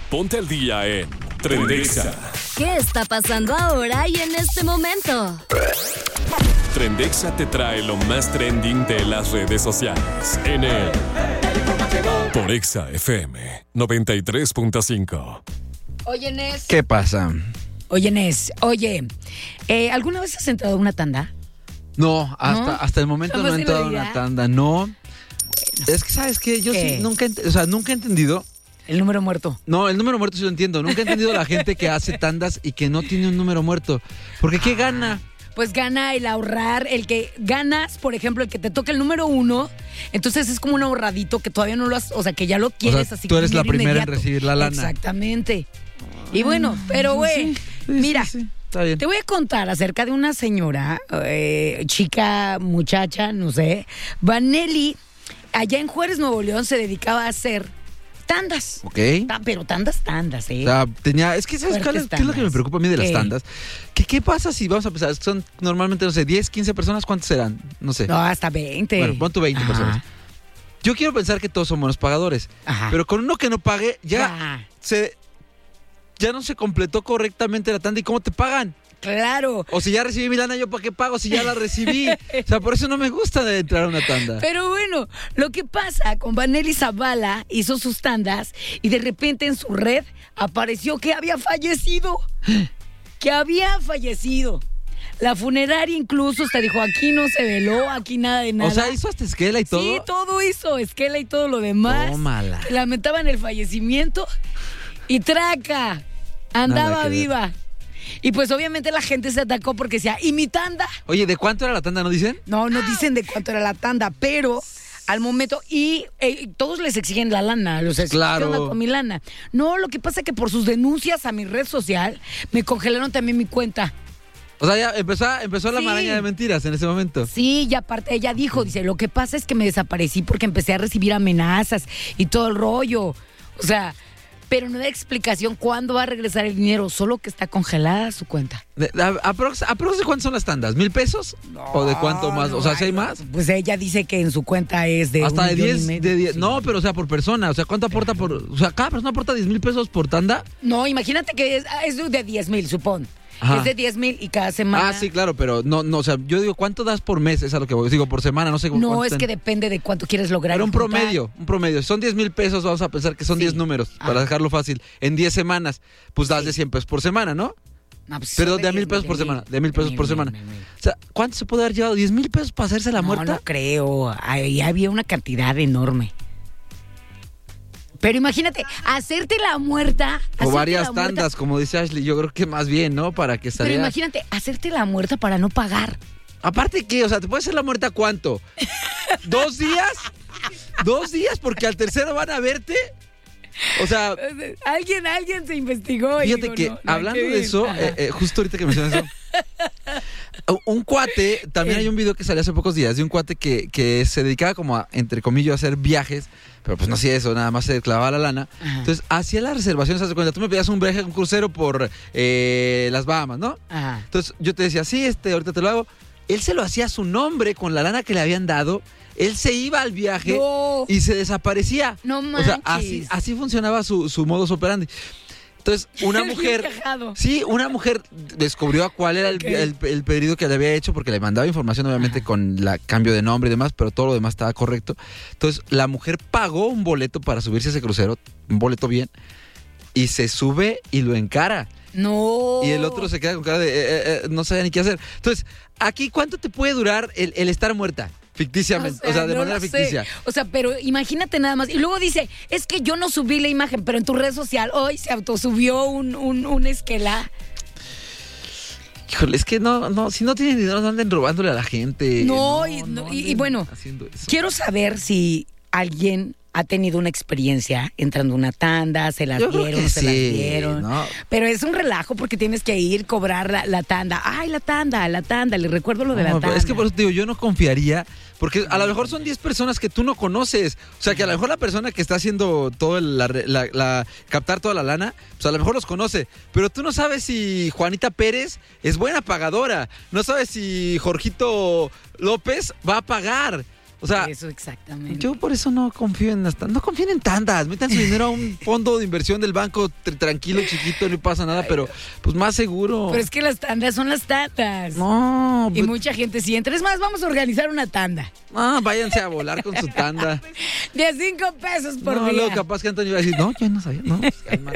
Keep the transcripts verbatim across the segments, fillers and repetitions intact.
Ponte al día en Trendexa. ¿Qué está pasando ahora y en este momento? Trendexa te trae lo más trending de las redes sociales en el por Exa F M noventa y tres punto cinco. Oye, Nes. ¿Qué pasa? Oye, Nes. Oye, eh, ¿alguna vez has entrado a una tanda? No, hasta, ¿No? hasta el momento no ¿Jamás he en la entrado a vida? una tanda, no. Es que, ¿sabes qué? Yo ¿Qué? sí, nunca, ent- o sea, nunca he entendido. El número muerto. No, el número muerto sí lo entiendo. Nunca he entendido la gente que hace tandas y que no tiene un número muerto. Porque ¿qué gana? Pues gana el ahorrar, el que ganas, por ejemplo, el que te toca el número uno, entonces es como un ahorradito que todavía no lo has, o sea, que ya lo quieres, O sea, así tú eres la dinero primera en inmediato. recibir la lana. Exactamente. Y bueno, pero güey, Sí, sí, mira, sí, sí. Está bien. te voy a contar acerca de una señora, eh, chica, muchacha, no sé, Vanelli, allá en Juárez, Nuevo León, se dedicaba a hacer tandas. Ok. Ta- Pero tandas, tandas, ¿eh? O sea, tenía, es que ¿sabes cuál es, Fuertes qué es lo que me tandas. preocupa a mí de las ¿Qué? tandas? Que qué pasa si vamos a pensar, son normalmente, no sé, diez, quince personas, ¿cuántos serán? No sé. No, hasta veinte. Bueno, pon tu veinte Ajá. personas. Yo quiero pensar que todos son buenos pagadores, Ajá. pero con uno que no pague, ya Ah, se ya no se completó correctamente la tanda. ¿Y cómo te pagan? claro. O si ya recibí mi lana, ¿yo para qué pago si ya la recibí? O sea, por eso no me gusta de entrar a una tanda. Pero bueno, lo que pasa con Vanelli Zavala, hizo sus tandas y de repente en su red apareció que había fallecido. Que había fallecido. La funeraria incluso hasta dijo, aquí no se veló, aquí nada de nada. O sea, hizo hasta esquela y todo. Sí, todo hizo, esquela y todo lo demás. Tómala. Lamentaban el fallecimiento y traca, andaba Nada que ver. viva. Y pues obviamente la gente se atacó porque decía, ¿y mi tanda? Oye, ¿de cuánto era la tanda, no dicen? No, no dicen de cuánto era la tanda, pero al momento, y eh, todos les exigen la lana, o sea, Claro. ¿qué onda con mi lana? No, lo que pasa es que por sus denuncias a mi red social, me congelaron también mi cuenta. O sea, ya empezó, empezó la Sí. maraña de mentiras en ese momento. Sí, y aparte ella dijo, dice, lo que pasa es que me desaparecí porque empecé a recibir amenazas y todo el rollo. O sea, pero no da explicación cuándo va a regresar el dinero, solo que está congelada su cuenta. De- a- aprox, aprox de cuánto son las tandas? ¿Mil pesos? ¿O de cuánto más? O sea, ¿si hay más? Pues ella dice que en su cuenta es de Hasta un de millón y diez, medio. de diez. Sí. No, pero o sea, por persona. O sea, ¿cuánto aporta por...? O sea, cada persona aporta diez mil pesos por tanda. No, imagínate que es, es de diez mil, supón. Ajá. Es de diez mil y cada semana. Ah, sí, claro, pero no, no, o sea, yo digo, ¿cuánto das por mes? Es a lo que voy. Digo, por semana, no sé No, cuánto es están. que depende de cuánto quieres lograr. Pero un y juntar. promedio, un promedio. Son diez mil pesos, vamos a pensar que son Sí. diez números, Ah. para dejarlo fácil. En diez semanas, pues das Sí. de cien pesos por semana, ¿no? No, pues Perdón, son de a mil diez pesos por de semana. mil, De mil pesos mil, por mil, semana. mil, mil. O sea, ¿cuánto se puede haber llevado? ¿diez mil pesos para hacerse la No, muerta? no creo. Ahí había una cantidad enorme. Pero imagínate, hacerte la muerta. O hacerte varias la muerta- tandas, como dice Ashley. Yo creo que más bien, ¿no? Para que Pero saliera. imagínate, hacerte la muerta para no pagar. Aparte, ¿qué? O sea, ¿te puede hacer la muerta cuánto? ¿Dos días? ¿Dos días? Porque al tercero van a verte. O sea, Alguien, alguien se investigó. y fíjate digo, que no, no, hablando qué de bien. eso, Ajá. eh, eh, justo ahorita que mencionas eso. Un cuate, también hay un video que salió hace pocos días de un cuate que, que se dedicaba como a, entre comillas, a hacer viajes, pero pues no hacía eso, nada más se clavaba la lana. Ajá. Entonces hacía las reservaciones, haz de cuenta, tú me pedías un viaje, un crucero por eh, las Bahamas, ¿no? Ajá. Entonces yo te decía, sí, este, ahorita te lo hago. Él se lo hacía a su nombre con la lana que le habían dado. Él se iba al viaje No. y se desaparecía. No O sea, manches. así, así funcionaba su, su modus operandi. Entonces, una Bien mujer... cajado. Sí, una mujer descubrió a cuál era el, Ok. el- el pedido que le había hecho porque le mandaba información obviamente Ajá. con la cambio de nombre y demás, pero todo lo demás estaba correcto. Entonces, la mujer pagó un boleto para subirse a ese crucero, un boleto bien, y se sube y lo encara. No. Y el otro se queda con cara de eh, eh, eh, no sabía ni qué hacer. Entonces, aquí, ¿cuánto te puede durar el, el estar muerta? Ficticiamente, o sea, de no manera lo sé. ficticia. O sea, pero imagínate nada más. Y luego dice, es que yo no subí la imagen, pero en tu red social hoy se autosubió un, un, un esquela. Híjole, es que no, no, si no tienen dinero, no anden robándole a la gente. No, y- no, y- y anden bueno, haciendo eso. Quiero saber si alguien ha tenido una experiencia entrando a una tanda, se las Yo creo dieron, que se las sí, dieron. ¿no? Pero es un relajo porque tienes que ir, cobrar la, la tanda. Ay, la tanda, la tanda, le recuerdo lo de la No, tanda. es que por eso te digo, yo no confiaría, porque a lo mejor son diez personas que tú no conoces. O sea, que a lo mejor la persona que está haciendo todo el- la, la- la- captar toda la lana, pues a lo mejor los conoce. Pero tú no sabes si Juanita Pérez es buena pagadora. No sabes si Jorgito López va a pagar. O sea, eso exactamente. Yo por eso no confío en las tandas. No confíen en tandas. Metan su dinero a un fondo de inversión del banco tr- tranquilo, chiquito, no pasa nada, pero pues más seguro. Pero es que las tandas son las tandas. No. Y pues, mucha gente sí entra. Es más, vamos a organizar una tanda. Ah, váyanse a volar con su tanda. De a cinco pesos por no, día. luego capaz que Antonio iba a decir, no, yo no sabía. No, calma.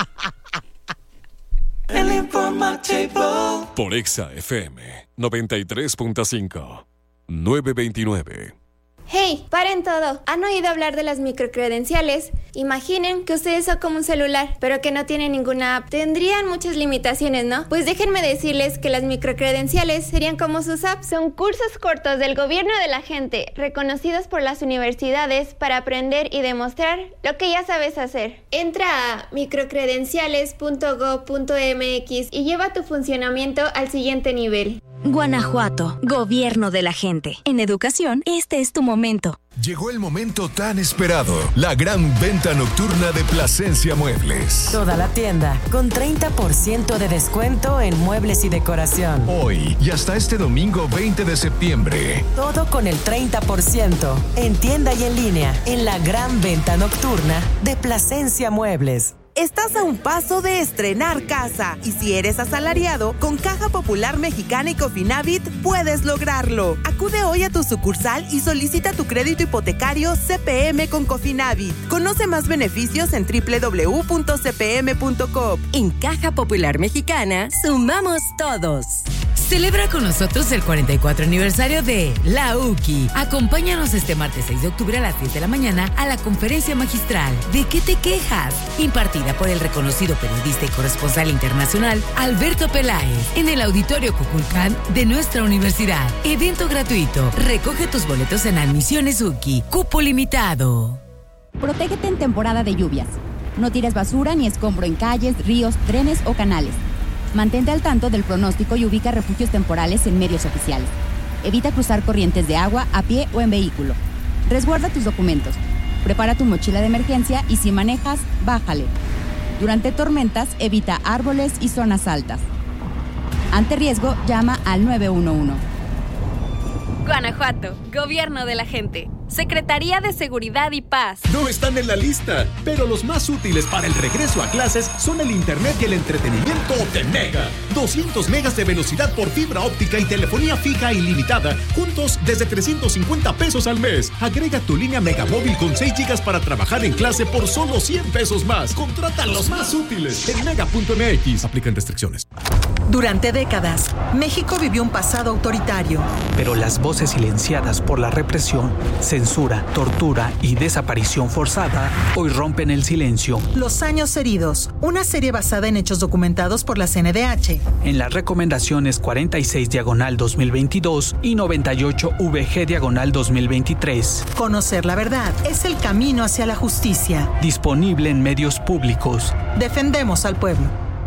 El informativo. Por Exa F M noventa y tres punto cinco. nueve veintinueve. Hey, paren todo. ¿Han oído hablar de las microcredenciales? Imaginen que ustedes son como un celular, pero que no tienen ninguna app. Tendrían muchas limitaciones, ¿no? Pues déjenme decirles que las microcredenciales serían como sus apps. Son cursos cortos del gobierno de la gente, reconocidos por las universidades para aprender y demostrar lo que ya sabes hacer. Entra a microcredenciales punto gob punto mx y lleva tu funcionamiento al siguiente nivel. Guanajuato, gobierno de la gente. En educación, este es tu momento. Llegó el momento tan esperado, la gran venta nocturna de Plasencia Muebles. Toda la tienda con treinta por ciento de descuento en muebles y decoración. Hoy y hasta este domingo veinte de septiembre. Todo con el treinta por ciento en tienda y en línea en la gran venta nocturna de Plasencia Muebles. Estás a un paso de estrenar casa y si eres asalariado, con Caja Popular Mexicana y Cofinavit puedes lograrlo. Acude hoy a tu sucursal y solicita tu crédito hipotecario C P M con Cofinavit. Conoce más beneficios en doble u doble u doble u punto c p m punto com. En Caja Popular Mexicana, sumamos todos. Celebra con nosotros el cuarenta y cuatro aniversario de La U C I. Acompáñanos este martes seis de octubre a las diez de la mañana a la conferencia magistral ¿De qué te quejas?, impartida por el reconocido periodista y corresponsal internacional Alberto Peláez en el Auditorio Cuculcán de nuestra universidad. Evento gratuito. Recoge tus boletos en Admisiones U C I. Cupo limitado. Protégete en temporada de lluvias. No tires basura ni escombro en calles, ríos, trenes o canales. Mantente al tanto del pronóstico y ubica refugios temporales en medios oficiales. Evita cruzar corrientes de agua a pie o en vehículo. Resguarda tus documentos. Prepara tu mochila de emergencia y si manejas, bájale. Durante tormentas, evita árboles y zonas altas. Ante riesgo, llama al nueve uno uno. Guanajuato, gobierno de la gente. Secretaría de Seguridad y Paz. No están en la lista, pero los más útiles para el regreso a clases son el internet y el entretenimiento de Mega. doscientos megas de velocidad por fibra óptica y telefonía fija ilimitada, juntos desde trescientos cincuenta pesos al mes. Agrega tu línea Megamóvil con seis gigas para trabajar en clase por solo cien pesos más. Contrata los más útiles en mega punto m x. Aplican restricciones. Durante décadas, México vivió un pasado autoritario. Pero las voces silenciadas por la represión, censura, tortura y desaparición forzada hoy rompen el silencio. Los años heridos, una serie basada en hechos documentados por la C N D H. En las recomendaciones cuarenta y seis diagonal dos mil veintidós y noventa y ocho V G diagonal dos mil veintitrés. Conocer la verdad es el camino hacia la justicia. Disponible en medios públicos. Defendemos al pueblo.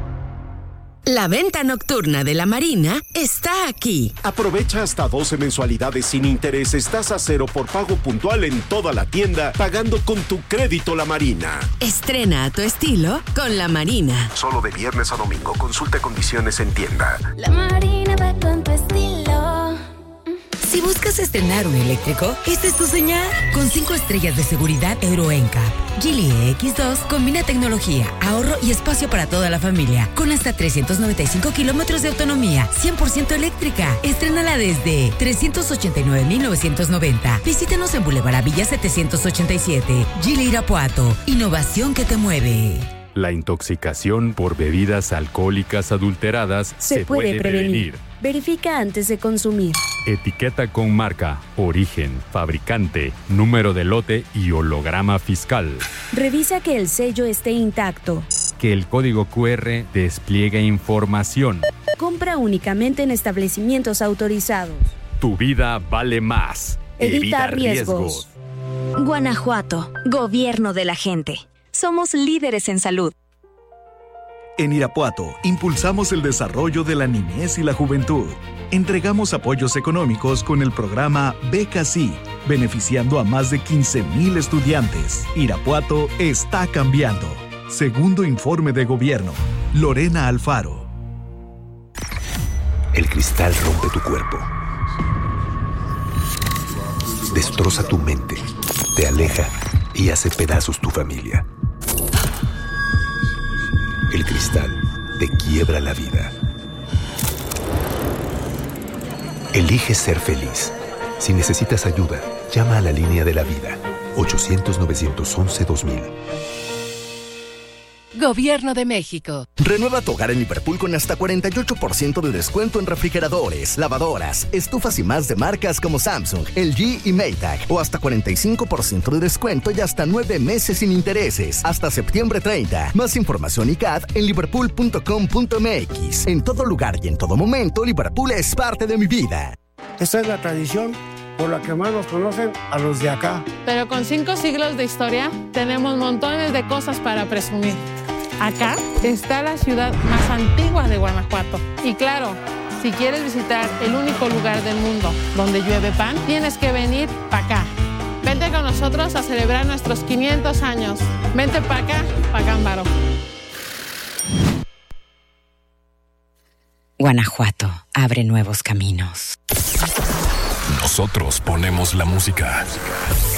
La venta nocturna de la Marina está aquí. Aprovecha hasta doce mensualidades sin intereses, tasa cero por pago puntual en toda la tienda, pagando con tu crédito La Marina. Estrena a tu estilo con La Marina. Solo de viernes a domingo. Consulta condiciones en tienda. La Marina va con tu estilo. Si buscas estrenar un eléctrico, esta es tu señal. Con cinco estrellas de seguridad Euro N C A P. Geely X dos combina tecnología, ahorro y espacio para toda la familia. Con hasta trescientos noventa y cinco kilómetros de autonomía, cien por ciento eléctrica. Estrénala desde trescientos ochenta y nueve mil novecientos noventa. Visítanos en Boulevard Villa setecientos ochenta y siete. Geely Irapuato. Innovación que te mueve. La intoxicación por bebidas alcohólicas adulteradas se, se puede, puede prevenir. prevenir. Verifica antes de consumir. Etiqueta con marca, origen, fabricante, número de lote y holograma fiscal. Revisa que el sello esté intacto. Que el código cu erre despliegue información. Compra únicamente en establecimientos autorizados. Tu vida vale más. Evita, Evita riesgos. riesgos. Guanajuato, gobierno de la gente. Somos líderes en salud. En Irapuato, impulsamos el desarrollo de la niñez y la juventud. Entregamos apoyos económicos con el programa Beca Sí, beneficiando a más de quince mil estudiantes. Irapuato está cambiando. Segundo informe de gobierno. Lorena Alfaro. El cristal rompe tu cuerpo. destroza tu mente, te aleja y hace pedazos tu familia. El cristal te quiebra la vida. Elige ser feliz. Si necesitas ayuda, llama a la línea de la vida. ochocientos, novecientos once, dos mil. Gobierno de México. Renueva tu hogar en Liverpool con hasta cuarenta y ocho por ciento de descuento en refrigeradores, lavadoras, estufas y más de marcas como Samsung, L G y Maytag. O hasta cuarenta y cinco por ciento de descuento y hasta nueve meses sin intereses. Hasta septiembre treinta. Más información y C A D en liverpool punto com punto m x. En todo lugar y en todo momento, Liverpool es parte de mi vida. Esta es la tradición por la que más nos conocen a los de acá. Pero con cinco siglos de historia, tenemos montones de cosas para presumir. Acá está la ciudad más antigua de Guanajuato. Y claro, si quieres visitar el único lugar del mundo donde llueve pan, tienes que venir para acá. Vente con nosotros a celebrar nuestros quinientos años. Vente para acá, pa' Gámbaro. Guanajuato abre nuevos caminos. Nosotros ponemos la música.